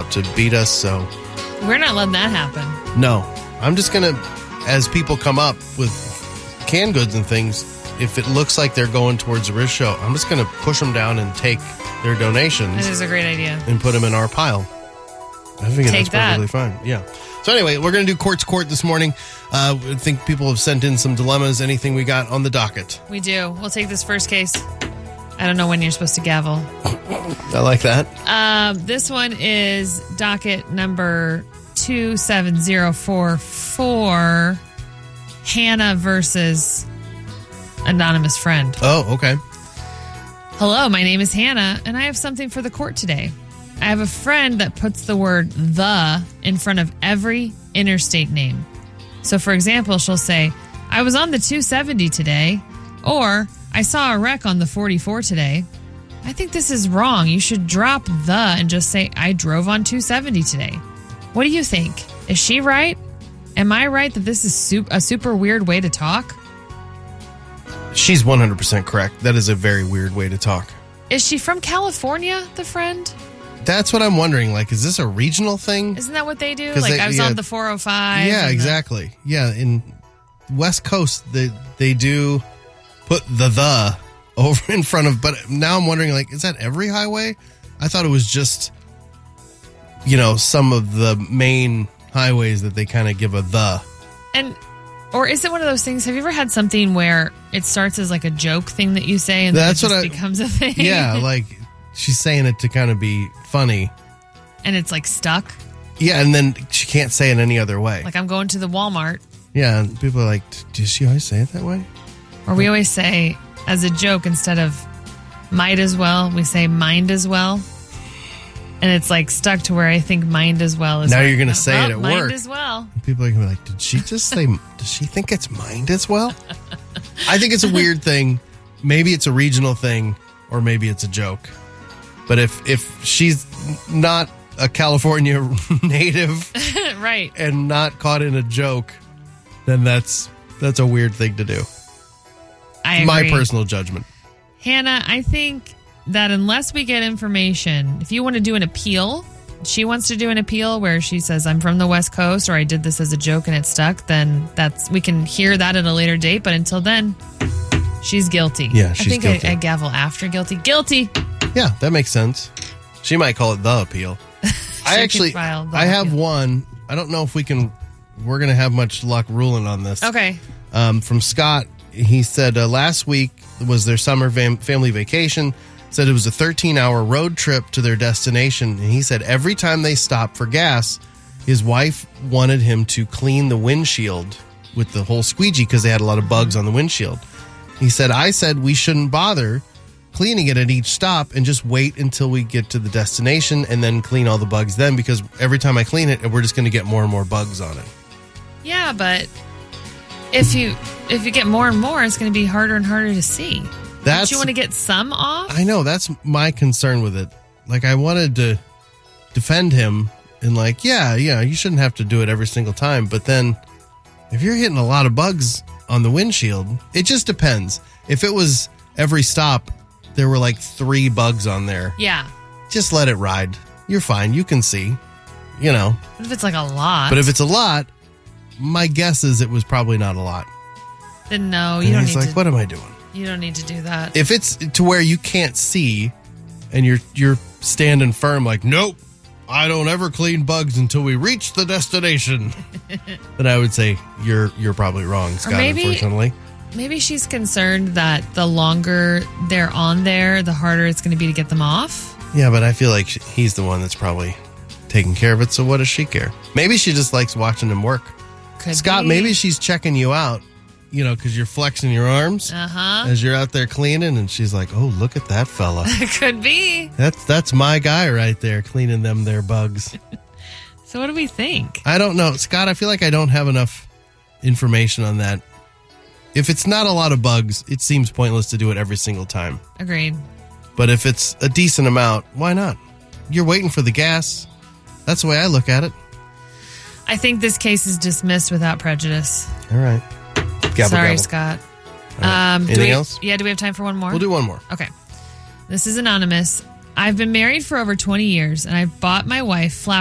to beat us, so... We're not letting that happen. No. I'm just going to, as people come up with canned goods and things, if it looks like they're going towards the Riz Show, I'm just going to push them down and take their donations. That is a great idea. And put them in our pile. I think that's perfectly fine. Yeah. So anyway, we're going to do Court's Court this morning. I think people have sent in some dilemmas. Anything we got on the docket? We do. We'll take this first case. I don't know when you're supposed to gavel. I like that. This one is docket number 27044. Hannah versus anonymous friend. Oh, okay. Hello, my name is Hannah, and I have something for the court today. I have a friend that puts the word "the" in front of every interstate name. So, for example, she'll say, I was on the 270 today, or I saw a wreck on the 44 today. I think this is wrong. You should drop "the" and just say, I drove on 270 today. What do you think? Is she right? Am I right that this is a super weird way to talk? She's 100% correct. That is a very weird way to talk. Is she from California, the friend? That's what I'm wondering. Like, is this a regional thing? Isn't that what they do? Like, I was on the 405. Yeah, exactly. Yeah, in West Coast, they do put the over in front of, but now I'm wondering, like, is that every highway? I thought it was just, some of the main highways that they kind of give a the. Or is it one of those things? Have you ever had something where it starts as like a joke thing that you say and then it just becomes a thing? Yeah, like she's saying it to kind of be funny. And it's like stuck? Yeah, and then she can't say it any other way. Like I'm going to the Walmart. Yeah, and people are like, does she always say it that way? Or we always say, as a joke, instead of might as well, we say mind as well. And it's like stuck to where I think mind as well is. Now you're going to say it at mind work. Mind as well. People are going to be like, did she just say, does she think it's mind as well? I think it's a weird thing. Maybe it's a regional thing or maybe it's a joke. But if she's not a California native right, and not caught in a joke, then that's a weird thing to do. I agree. My personal judgment. Hannah, I think that unless we get information, if you want to do an appeal, she wants to do an appeal where she says, I'm from the West Coast or I did this as a joke and it stuck, then we can hear that at a later date. But until then, she's guilty. Yeah, she's guilty. I think I gavel after guilty. Guilty. Yeah, that makes sense. She might call it the appeal. I have one. I don't know if we're going to have much luck ruling on this. Okay. From Scott, he said last week was their summer family vacation. Said it was a 13-hour road trip to their destination. And he said every time they stopped for gas, his wife wanted him to clean the windshield with the whole squeegee because they had a lot of bugs on the windshield. He said, I said we shouldn't bother cleaning it at each stop and just wait until we get to the destination and then clean all the bugs then, because every time I clean it, we're just going to get more and more bugs on it. Yeah, but if you get more and more, it's going to be harder and harder to see. Don't you want to get some off? I know. That's my concern with it. Like, I wanted to defend him and like, yeah, you shouldn't have to do it every single time. But then if you're hitting a lot of bugs on the windshield, it just depends. If it was every stop, there were like 3 bugs on there. Yeah. Just let it ride. You're fine. You can see, But if it's like a lot. But if it's a lot, my guess is it was probably not a lot. Then no, you don't need to. He's like, what am I doing? You don't need to do that. If it's to where you can't see and you're standing firm like, nope, I don't ever clean bugs until we reach the destination, then I would say you're probably wrong, Scott, unfortunately. Maybe she's concerned that the longer they're on there, the harder it's going to be to get them off. Yeah, but I feel like he's the one that's probably taking care of it, so what does she care? Maybe she just likes watching him work. Scott, maybe she's checking you out. Because you're flexing your arms as you're out there cleaning, and she's like, "Oh, look at that fella." Could be. That's my guy right there, cleaning them their bugs. So what do we think? I don't know, Scott. I feel like I don't have enough information on that. If it's not a lot of bugs, it seems pointless to do it every single time. Agreed. But if it's a decent amount, why not? You're waiting for the gas. That's the way I look at it. I think this case is dismissed without prejudice. All right. Gabble, Sorry, gabble. Scott. Anything else? Yeah, do we have time for one more? We'll do one more. Okay. This is anonymous. I've been married for over 20 years, and I've bought my wife flowers